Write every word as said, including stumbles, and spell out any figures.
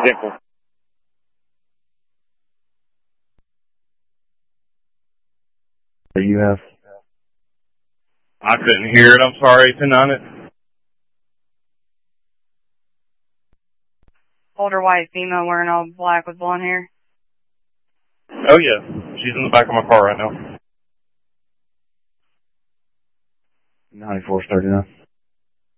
Dimple. You have? I couldn't hear it. I'm sorry. ten on it. Older white female wearing all black with blonde hair. Oh, yeah. She's in the back of my car right now. ninety-four thirty-nine.